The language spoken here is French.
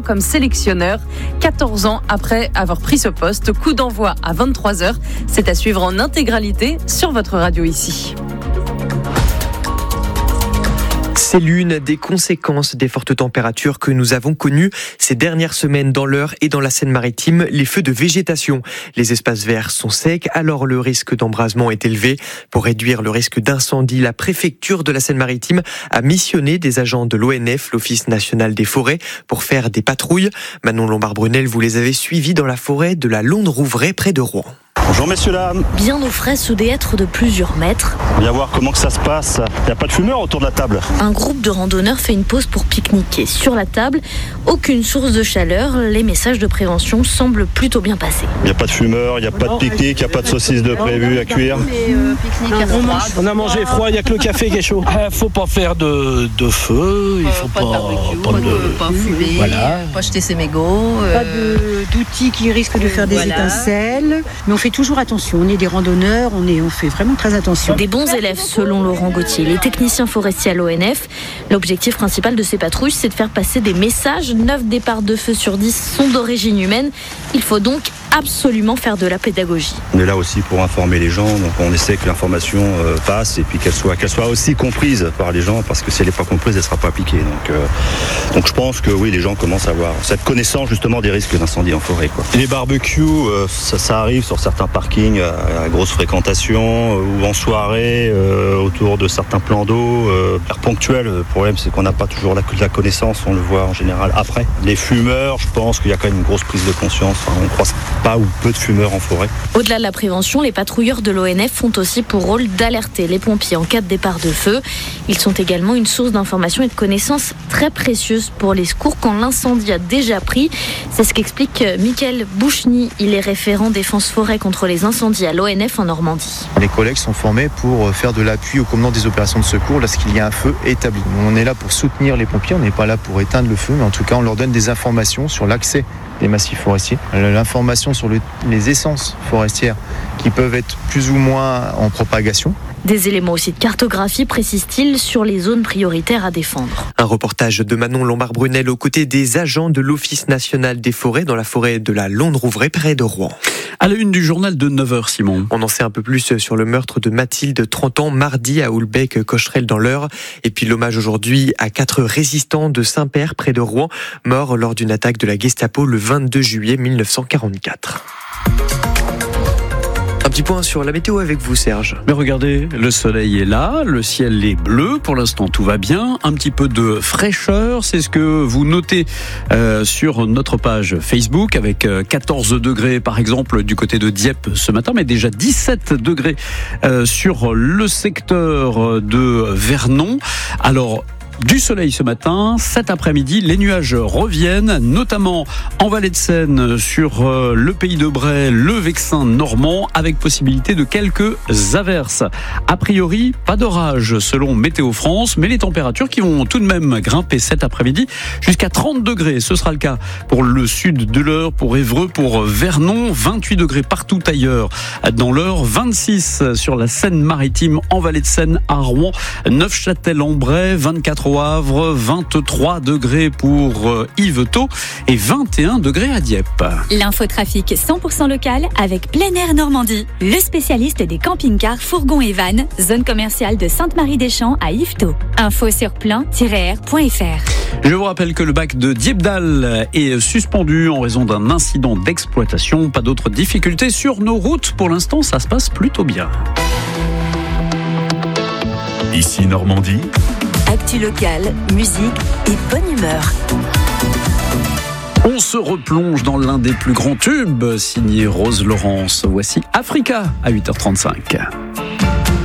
comme sélectionneur. 14 ans après avoir pris ce poste, coup d'envoi à 23h. C'est à suivre en intégralité sur votre radio ici. C'est l'une des conséquences des fortes températures que nous avons connues ces dernières semaines dans l'Eure et dans la Seine-Maritime, les feux de végétation. Les espaces verts sont secs, alors le risque d'embrasement est élevé. Pour réduire le risque d'incendie, la préfecture de la Seine-Maritime a missionné des agents de l'ONF, l'Office national des forêts, pour faire des patrouilles. Manon Lombard-Brunel, vous les avez suivis dans la forêt de la Londe-Rouvray près de Rouen. Bonjour messieurs, dames. Bien au frais sous des hêtres de plusieurs mètres. On vient voir comment que ça se passe. Il n'y a pas de fumeurs autour de la table. Un groupe de randonneurs fait une pause pour pique-niquer. Sur la table, aucune source de chaleur. Les messages de prévention semblent plutôt bien passer. Il n'y a pas de fumeurs, il n'y a pas de pique-nique, il n'y a pas de saucisses de prévu à cuire. On a mangé froid, il n'y a que le café qui est chaud. Faut pas faire de feu, il faut pas fumer, voilà. Pas jeter ses mégots. Pas d'outils qui risquent de faire des étincelles. Mais on fait toujours attention. On est des randonneurs, on fait vraiment très attention. Des bons élèves selon Laurent Gauthier, les techniciens forestiers à l'ONF. L'objectif principal de ces patrouilles, c'est de faire passer des messages. 9 départs de feu sur 10 sont d'origine humaine. Il faut donc absolument faire de la pédagogie. On est là aussi pour informer les gens, donc on essaie que l'information passe et puis qu'elle soit aussi comprise par les gens, parce que si elle n'est pas comprise, elle ne sera pas appliquée. Donc je pense que oui, les gens commencent à avoir cette connaissance justement des risques d'incendie en forêt, quoi. Les barbecues, ça arrive sur certains parkings à grosse fréquentation ou en soirée autour de certains plans d'eau. Ponctuel, le problème c'est qu'on n'a pas toujours la connaissance, on le voit en général après. Les fumeurs, je pense qu'il y a quand même une grosse prise de conscience. On ne croise pas ou peu de fumeurs en forêt. Au-delà de la prévention, les patrouilleurs de l'ONF ont aussi pour rôle d'alerter les pompiers en cas de départ de feu. Ils sont également une source d'information et de connaissances très précieuse pour les secours quand l'incendie a déjà pris. C'est ce qu'explique Mickaël Bouchny. Il est référent défense forêt contre les incendies à l'ONF en Normandie. Les collègues sont formés pour faire de l'appui au commandant des opérations de secours lorsqu'il y a un feu établi. On est là pour soutenir les pompiers, on n'est pas là pour éteindre le feu, mais en tout cas on leur donne des informations sur l'accès des massifs forestiers, l'information sur les essences forestières qui peuvent être plus ou moins en propagation. Des éléments aussi de cartographie, précise-t-il, sur les zones prioritaires à défendre. Un reportage de Manon Lombard-Brunel aux côtés des agents de l'Office national des forêts dans la forêt de la Londe-Rouvray près de Rouen. À la une du journal de 9h, Simon. On en sait un peu plus sur le meurtre de Mathilde, 30 ans, mardi à Houlbec-Cocherel dans l'Eure. Et puis l'hommage aujourd'hui à 4 résistants de Saint-Père près de Rouen, morts lors d'une attaque de la Gestapo le 22 juillet 1944. Un petit point sur la météo avec vous, Serge. Mais regardez, le soleil est là, le ciel est bleu, pour l'instant tout va bien, un petit peu de fraîcheur, c'est ce que vous notez sur notre page Facebook, avec 14 degrés par exemple du côté de Dieppe ce matin, mais déjà 17 degrés sur le secteur de Vernon. Alors, du soleil ce matin, cet après-midi, les nuages reviennent, notamment en Vallée de Seine, sur le Pays de Bray, le Vexin normand, avec possibilité de quelques averses. A priori, pas d'orage selon Météo France, mais les températures qui vont tout de même grimper cet après-midi jusqu'à 30 degrés. Ce sera le cas pour le sud de l'Eure, pour Évreux, pour Vernon, 28 degrés partout ailleurs dans l'Eure, 26 sur la Seine-Maritime, en Vallée de Seine, à Rouen, Neufchâtel-en-Bray, 24 au Havre, 23 degrés pour Yvetot et 21 degrés à Dieppe. L'infotrafic 100% local avec Plein Air Normandie, le spécialiste des camping-cars, fourgons et vannes, zone commerciale de Sainte-Marie-des-Champs à Yvetot. Info sur plein-air.fr. Je vous rappelle que le bac de Diepdal est suspendu en raison d'un incident d'exploitation. Pas d'autres difficultés sur nos routes. Pour l'instant, ça se passe plutôt bien. Ici Normandie. Actu locale, musique et bonne humeur. On se replonge dans l'un des plus grands tubes signé Rose Laurence. Voici Africa à 8h35.